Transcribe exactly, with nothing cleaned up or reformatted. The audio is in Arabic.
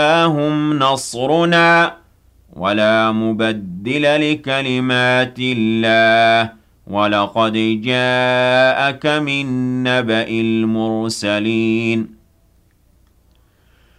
هم نصرنا ولا مبدل لكلمات الله ولقد جاءك من نبأ المرسلين